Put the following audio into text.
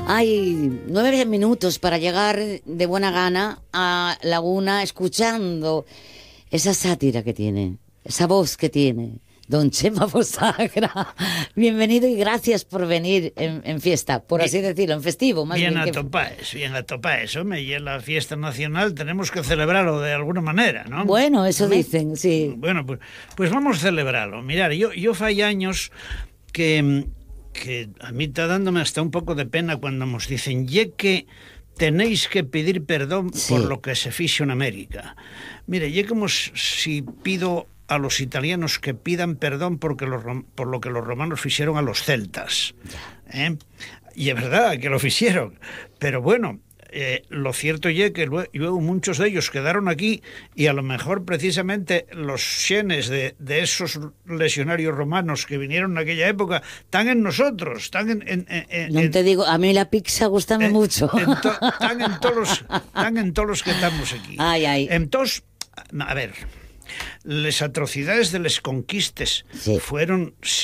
Hay 9 minutos para llegar de buena gana a Laguna escuchando esa sátira que tiene, esa voz que tiene don Chema Fosagra. Bienvenido y gracias por venir en fiesta, por así decirlo, en festivo. Más bien bien atopáis, hombre, y en la fiesta nacional tenemos que celebrarlo de alguna manera, ¿no? Bueno, eso dicen, sí. Bueno, pues vamos a celebrarlo. Mirad, yo fai años que a mí está dándome hasta un poco de pena cuando nos dicen que tenéis que pedir perdón por lo que se fixo en América. Mire, como si pido a los italianos que pidan perdón por lo que los romanos fixeron a los celtas. Y es verdad que lo fixeron, pero bueno, lo cierto es que luego muchos de ellos quedaron aquí y a lo mejor precisamente los xenes de esos legionarios romanos que vinieron en aquella época están en nosotros, están no te digo, a mí la pizza gusta mucho. Están en todos los que estamos aquí. Ay. Entonces, a ver, les atrocidades de les conquistes fueron